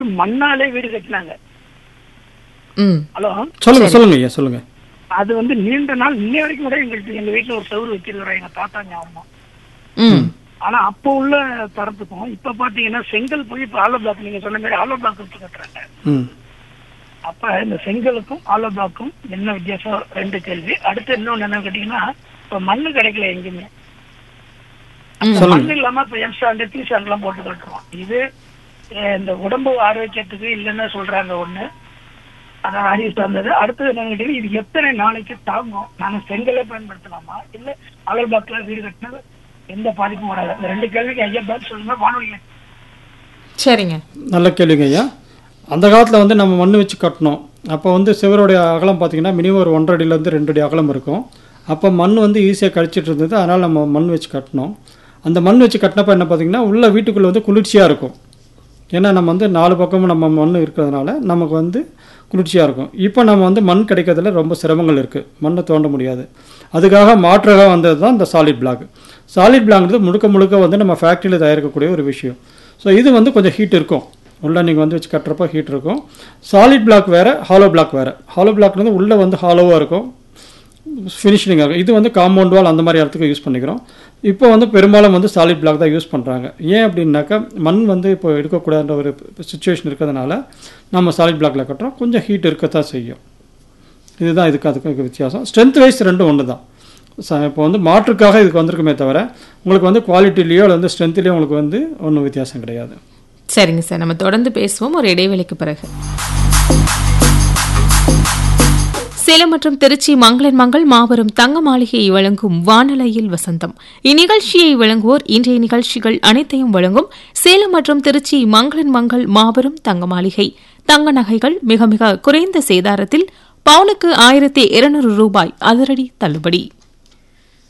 மண்ணாலே வீடு கட்டினாங்க. ஹலோ, சொல்லுங்க ஐயா, சொல்லுங்க. அது வந்து நீண்ட நாள் இன்னை வரைக்கும் கூட எங்க வீட்டுல ஒரு சவுறு வச்சிருக்கிறோம், எங்க தாத்தா ஞாபகம். ஆனா அப்போ உள்ள தரத்துக்கும் இப்ப பாத்தீங்கன்னா செங்கல் போய் இப்ப ஆலோ பிளாக், நீங்க சொன்ன மாதிரி ஆலோ பிளாக் வச்சு கட்டுறாங்க. அப்ப இந்த செங்கலுக்கும் ஆலோ பிளாக்கும் என்ன வித்தியாசம்? 2 கேள்வி. அடுத்து இன்னொன்னு என்ன கேட்டீங்கன்னா, இப்ப மண்ணு கிடைக்கல எங்கேயுமே. மண்ணு இல்லாம இப்ப எம்சாண்ட் தீசாண்ட் எல்லாம் போட்டு கட்டுறோம். இது இந்த உடம்பு ஆரோக்கியத்துக்கு இல்லைன்னு சொல்றாங்க ஒண்ணு, அதான் அறிவு சார்ந்தது. அடுத்தது என்ன கேட்டீங்கன்னா, இது எத்தனை நாளைக்கு தாங்கும்? நாங்க செங்கலே பயன்படுத்தலாமா இல்ல ஆலோ பிளாக்ல வீடு கட்டினது எந்த பாதிப்பும் வராது? இந்த 2 கேள்விக்கு ஐயா பதில் சொல்லுங்க வானொலியில. சரிங்க, நல்ல கேள்விங்க ஐயா. அந்த காலத்தில் வந்து நம்ம மண் வச்சு கட்டணும். அப்போ வந்து சிவருடைய அகலம் பார்த்தீங்கன்னா மினிமம் ஒரு 1.5 அடியிலேருந்து 2 அடி அகலம் இருக்கும். அப்போ மண் வந்து ஈஸியாக கழிச்சிட்டு இருந்தது. அதனால் நம்ம மண் வச்சு கட்டணும். அந்த மண் வச்சு கட்டினப்போ என்ன பார்த்தீங்கன்னா உள்ள வீட்டுக்குள்ளே வந்து குளிர்ச்சியாக இருக்கும். ஏன்னா நம்ம வந்து 4 பக்கமும் நம்ம மண் இருக்கிறதுனால நமக்கு வந்து குளிர்ச்சியாக இருக்கும். இப்போ நம்ம வந்து மண் கிடைக்கிறதுல ரொம்ப சிரமங்கள் இருக்குது, மண்ணை தோண்ட முடியாது. அதுக்காக மாற்றாக வந்தது தான் இந்த சாலிட் பிளாக். சாலிட் பிளாக்ன்றது முழுக்க வந்து நம்ம ஃபேக்ட்ரியில் தயாரிக்கக்கூடிய ஒரு விஷயம். ஸோ இது வந்து கொஞ்சம் ஹீட் இருக்கும், உள்ளே நீங்கள் வந்து வச்சு கட்டுறப்போ ஹீட் இருக்கும். சாலிட் பிளாக் வேறு, ஹாலோ பிளாக் வேறு. ஹாலோ பிளாக் வந்து உள்ளே வந்து ஹாலோவாக இருக்கும், ஃபினிஷிங்காக இருக்கும். இது வந்து காம்பவுண்ட் வால் அந்த மாதிரி இடத்துக்கு யூஸ் பண்ணிக்கிறோம். இப்போ வந்து பெரும்பாலும் வந்து சாலிட் பிளாக் தான் யூஸ் பண்ணுறாங்க. ஏன் அப்படின்னாக்கா மண் வந்து இப்போ எடுக்கக்கூடாத ஒரு சுச்சுவேஷன் இருக்கிறதுனால நம்ம சாலிட் பிளாக்கில் கட்டுறோம். கொஞ்சம் ஹீட் இருக்கத்தான் செய்யும். இதுதான் அதுக்கு வித்தியாசம். ஸ்ட்ரென்த் வைஸ் ரெண்டும் ஒன்று தான். இப்போ வந்து மாற்றுக்காக இதுக்கு வந்திருக்குமே தவிர உங்களுக்கு வந்து குவாலிட்டிலேயோ அல்லது வந்து ஸ்ட்ரென்த்லேயோ உங்களுக்கு வந்து ஒன்றும் வித்தியாசம் கிடையாது. சரிங்க சார், நம்ம தொடர்ந்து பேசுவோம் ஒரு இடைவெளிக்கு பிறகு. சேலம் மற்றும் திருச்சி மங்களன் மங்கள் மாபெரும் தங்க மாளிகையை வழங்கும் வானலையில் வசந்தம். இந்நிகழ்ச்சியை வழங்குவோர் இன்றைய நிகழ்ச்சிகள் அனைத்தையும் வழங்கும் சேலம் மற்றும் திருச்சி மங்களன் மங்கள் மாபெரும் தங்க மாளிகை. தங்க நகைகள் மிக மிக குறைந்த சேதாரத்தில் பவுனுக்கு 1200 ரூபாய் அதிரடி தள்ளுபடி.